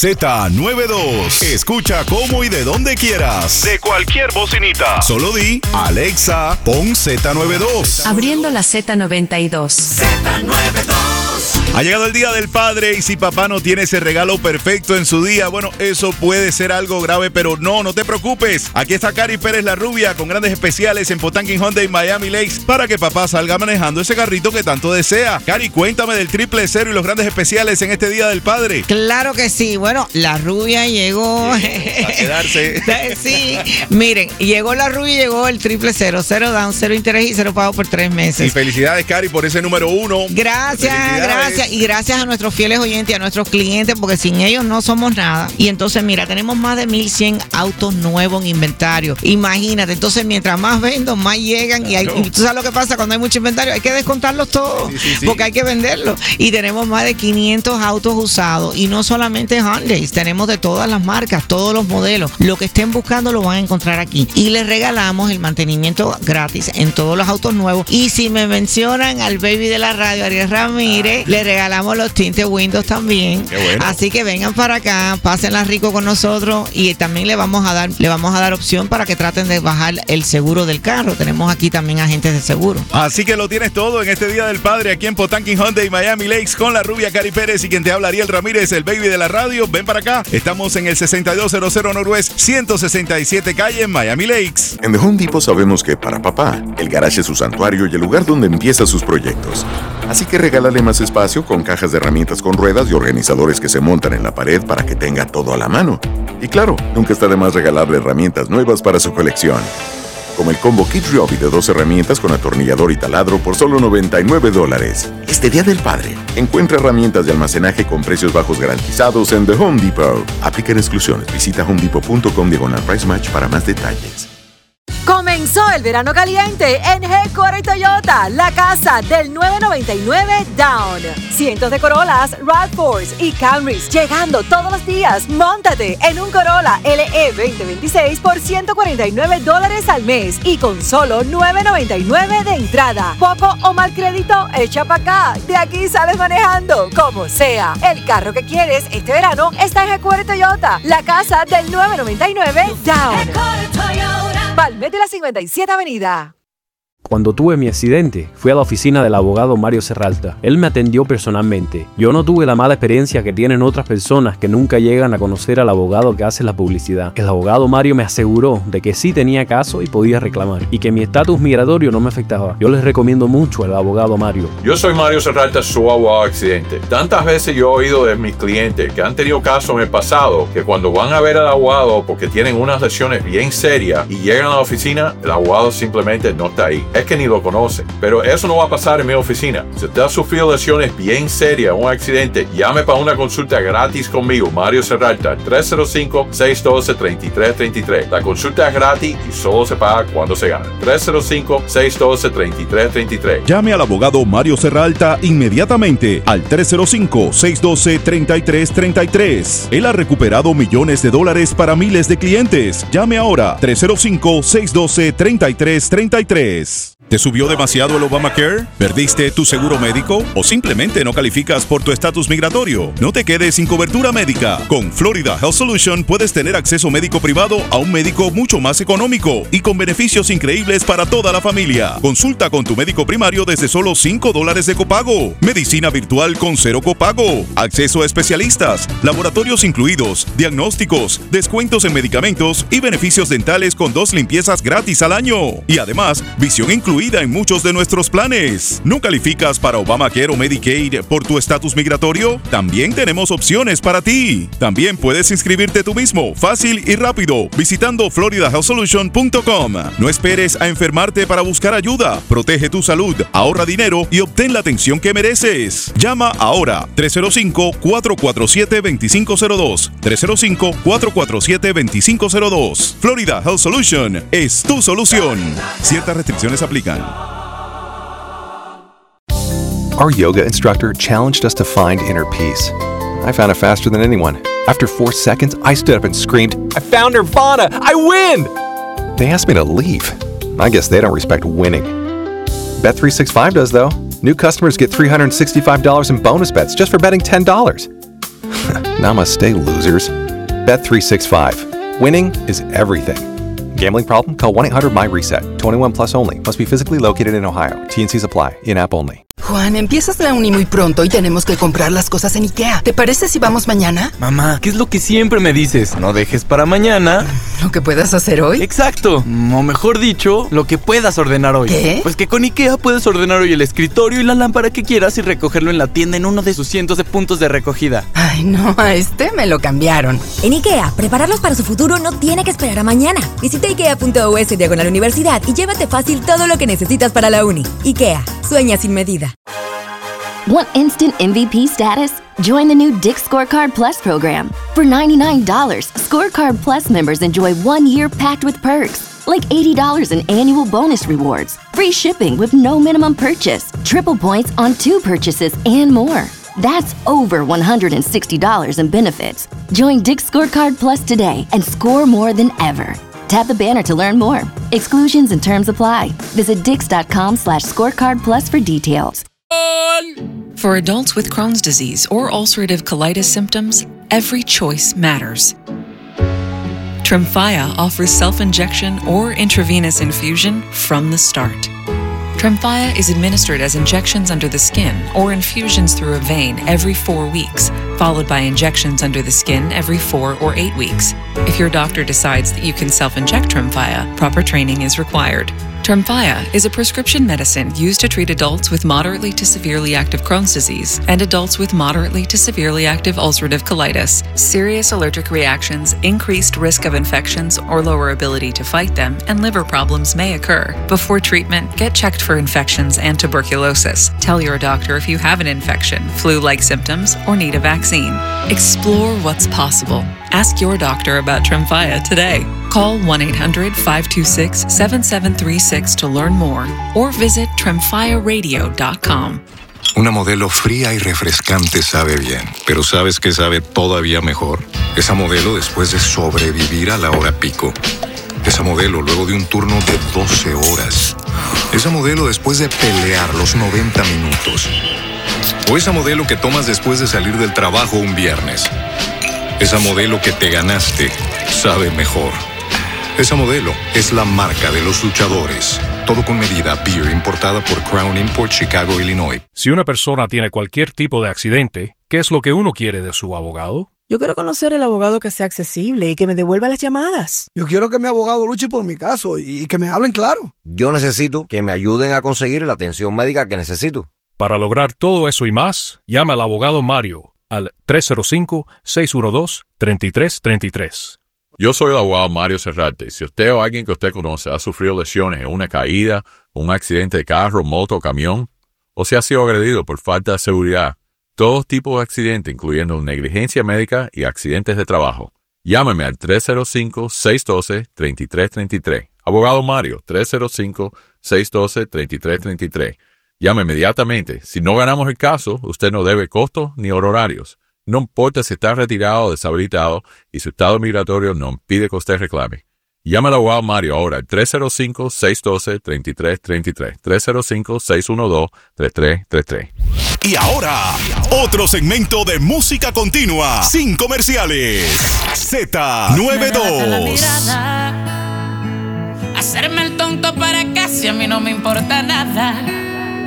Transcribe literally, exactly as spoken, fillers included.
Z noventa y dos. Escucha cómo y de donde quieras. De cualquier bocinita. Solo di, Alexa, pon Z noventa y dos. Abriendo la Z noventa y dos. Z noventa y dos. Ha llegado el Día del Padre y si papá no tiene ese regalo perfecto en su día, bueno, eso puede ser algo grave, pero no, no te preocupes. Aquí está Cari Pérez la Rubia con grandes especiales en Potanquin Hyundai Miami Lakes para que papá salga manejando ese carrito que tanto desea. Cari, cuéntame del triple cero y los grandes especiales en este Día del Padre. Claro que sí. Bueno, la Rubia llegó. Sí, a quedarse. Sí, miren, llegó la Rubia y llegó el triple cero. Cero down, cero interés y cero pago por tres meses. Y felicidades, Cari, por ese número uno. Gracias, gracias. Y gracias a nuestros fieles oyentes y a nuestros clientes, porque sin ellos no somos nada. Y entonces, mira, tenemos más de mil cien autos nuevos en inventario. Imagínate, entonces mientras más vendo, más llegan. Claro. Y, hay, y tú sabes lo que pasa cuando hay mucho inventario, hay que descontarlos todos, sí, sí, sí. porque hay que venderlos. Y tenemos más de quinientos autos usados. Y no solamente Hyundai, tenemos de todas las marcas, todos los modelos. Lo que estén buscando lo van a encontrar aquí. Y les regalamos el mantenimiento gratis en todos los autos nuevos. Y si me mencionan al baby de la radio, Ariel Ramírez, ah. le regalamos los tintes Windows también. Qué bueno. Así que vengan para acá, pásenla rico con nosotros y también le vamos a dar, le vamos a dar opción para que traten de bajar el seguro del carro. Tenemos aquí también agentes de seguro. Así que lo tienes todo en este Día del Padre aquí en Potanquin Hyundai Miami Lakes con la Rubia Cari Pérez y quien te habla Ariel Ramírez, el baby de la radio. Ven para acá. Estamos en el sesenta y dos cero cero Northwest ciento sesenta y siete calle en Miami Lakes. En The Home Depot sabemos que para papá, el garage es su santuario y el lugar donde empieza sus proyectos. Así que regálale más espacio con cajas de herramientas con ruedas y organizadores que se montan en la pared para que tenga todo a la mano. Y claro, nunca está de más regalarle herramientas nuevas para su colección. Como el combo Kid Ryobi de dos herramientas con atornillador y taladro por solo noventa y nueve dólares. Este Día del Padre, encuentra herramientas de almacenaje con precios bajos garantizados en The Home Depot. Aplican exclusiones. Visita homedepot.com diagonal price match para más detalles. Comenzó el verano caliente en Headquarter Toyota, la casa del nueve noventa y nueve Down. Cientos de Corollas, RAV cuatro y Camrys llegando todos los días. Móntate en un Corolla L E veinte veintiséis por ciento cuarenta y nueve dólares al mes y con solo nueve noventa y nueve de entrada. Poco o mal crédito, echa para acá. De aquí sales manejando, como sea. El carro que quieres este verano está en Headquarter Toyota, la casa del nueve noventa y nueve Down. Headquarter Toyota. Palmet de la cincuenta y siete Avenida. Cuando tuve mi accidente, fui a la oficina del abogado Mario Serralta. Él me atendió personalmente. Yo no tuve la mala experiencia que tienen otras personas que nunca llegan a conocer al abogado que hace la publicidad. El abogado Mario me aseguró de que sí tenía caso y podía reclamar, y que mi estatus migratorio no me afectaba. Yo les recomiendo mucho al abogado Mario. Yo soy Mario Serralta, su abogado accidente. Tantas veces yo he oído de mis clientes que han tenido casos en el pasado, que cuando van a ver al abogado porque tienen unas lesiones bien serias y llegan a la oficina, el abogado simplemente no está ahí. Es que ni lo conocen. Pero eso no va a pasar en mi oficina. Si usted ha sufrido lesiones bien serias, un accidente, llame para una consulta gratis conmigo, Mario Serralta, tres cero cinco, seis uno dos, tres tres tres tres. La consulta es gratis y solo se paga cuando se gana. tres cero cinco, seis uno dos, tres tres tres tres. Llame al abogado Mario Serralta inmediatamente al tres cero cinco, seis uno dos, tres tres tres tres. Él ha recuperado millones de dólares para miles de clientes. Llame ahora, tres cero cinco, seis uno dos, tres tres tres tres. ¿Te subió demasiado el Obamacare? ¿Perdiste tu seguro médico? ¿O simplemente no calificas por tu estatus migratorio? No te quedes sin cobertura médica. Con Florida Health Solution puedes tener acceso médico privado a un médico mucho más económico y con beneficios increíbles para toda la familia. Consulta con tu médico primario desde solo cinco dólares de copago. Medicina virtual con cero copago. Acceso a especialistas, laboratorios incluidos, diagnósticos, descuentos en medicamentos y beneficios dentales con dos limpiezas gratis al año. Y además, visión incluida en muchos de nuestros planes. ¿No calificas para Obamacare o Medicaid por tu estatus migratorio? También tenemos opciones para ti. También puedes inscribirte tú mismo, fácil y rápido, visitando florida health solution punto com. No esperes a enfermarte para buscar ayuda. Protege tu salud, ahorra dinero y obtén la atención que mereces. Llama ahora, tres cero cinco, cuatro cuatro siete, dos cinco cero dos. tres cero cinco, cuatro cuatro siete, dos cinco cero dos. Florida Health Solution es tu solución. Ciertas restricciones aplican. Our yoga instructor challenged us to find inner peace. I found it faster than anyone. After four seconds, I stood up and screamed, "I found Nirvana! I win!" They asked me to leave. I guess they don't respect winning. Bet three sixty-five does, though. New customers get three hundred sixty-five dollars in bonus bets just for betting ten dollars. Namaste, losers. Bet three sixty-five. Winning is everything. Gambling problem? Call one eight hundred my reset. twenty-one plus only. Must be physically located in Ohio. T and C's apply. In-app only. Juan, empiezas la uni muy pronto y tenemos que comprar las cosas en IKEA. ¿Te parece si vamos mañana? Mamá, ¿qué es lo que siempre me dices? No dejes para mañana ¿lo que puedas hacer hoy? Exacto, o mejor dicho, lo que puedas ordenar hoy. ¿Qué? Pues que con IKEA puedes ordenar hoy el escritorio y la lámpara que quieras y recogerlo en la tienda en uno de sus cientos de puntos de recogida. Ay, no, a este me lo cambiaron. En IKEA, prepararlos para su futuro no tiene que esperar a mañana. Visita ikea.us diagonal universidad y llévate fácil todo lo que necesitas para la uni. IKEA, sueña sin medida. Want instant M V P status? Join the new Dick's Scorecard Plus program. For ninety-nine dollars, Scorecard Plus members enjoy one year packed with perks, like eighty dollars in annual bonus rewards, free shipping with no minimum purchase, triple points on two purchases, and more. That's over one hundred sixty dollars in benefits. Join Dick's Scorecard Plus today and score more than ever. Tap the banner to learn more. Exclusions and terms apply. Visit dix.com slash scorecard plus for details. For adults with Crohn's disease or ulcerative colitis symptoms, every choice matters. Tremfya offers self-injection or intravenous infusion from the start. Tremfya is administered as injections under the skin or infusions through a vein every four weeks, followed by injections under the skin every four or eight weeks. If your doctor decides that you can self-inject Tremfya, proper training is required. Tremfya is a prescription medicine used to treat adults with moderately to severely active Crohn's disease and adults with moderately to severely active ulcerative colitis. Serious allergic reactions, increased risk of infections or lower ability to fight them, and liver problems may occur. Before treatment, get checked for infections and tuberculosis. Tell your doctor if you have an infection, flu-like symptoms, or need a vaccine. Explore what's possible. Ask your doctor about Tremfya today. Call one eight hundred five two six seven seven three six to learn more or visit tremfya radio dot com. Una modelo fría y refrescante sabe bien, pero ¿sabes qué sabe todavía mejor? Esa modelo después de sobrevivir a la hora pico. Esa modelo luego de un turno de doce horas. Esa modelo después de pelear los noventa minutos. O esa modelo que tomas después de salir del trabajo un viernes. Esa modelo que te ganaste sabe mejor. Esa modelo es la marca de los luchadores. Todo con medida. Beer importada por Crown Import, Chicago, Illinois. Si una persona tiene cualquier tipo de accidente, ¿qué es lo que uno quiere de su abogado? Yo quiero conocer el abogado que sea accesible y que me devuelva las llamadas. Yo quiero que mi abogado luche por mi caso y que me hablen claro. Yo necesito que me ayuden a conseguir la atención médica que necesito. Para lograr todo eso y más, llama al abogado Mario al tres cero cinco, seis uno dos, tres tres tres tres. Yo soy el abogado Mario Serrate. Si usted o alguien que usted conoce ha sufrido lesiones en una caída, un accidente de carro, moto o camión, o se ha sido agredido por falta de seguridad, todo tipo de accidentes, incluyendo negligencia médica y accidentes de trabajo, llámeme al tres cero cinco, seis uno dos, tres tres tres tres. Abogado Mario, tres cero cinco, seis uno dos, tres tres tres tres. Llame inmediatamente. Si no ganamos el caso, usted no debe costos ni honorarios. No importa si está retirado o deshabilitado y su estado migratorio no impide que usted reclame. Llame al abogado Mario ahora al tres cero cinco, seis uno dos, tres tres tres tres. tres cero cinco, seis uno dos, tres tres tres tres. Y ahora, otro segmento de música continua, sin comerciales. Z noventa y dos. Hacerme el tonto para casi a mí no me importa nada.